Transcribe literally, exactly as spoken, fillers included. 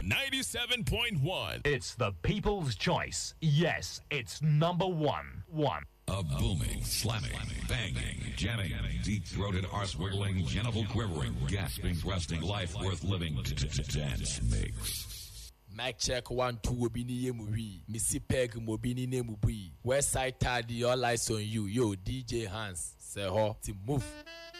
ninety-seven point one. It's the people's choice. Yes, it's number one. One. A booming, slamming, banging, jamming, deep-throated, arse-wiggling, genital quivering, gasping, thrusting, life worth living dance mix. Mic check one two obini yemuwi. Missy Peg mobini nemubui. West Side Taddy, all eyes on you. Yo, D J Hans. Say ho, to move.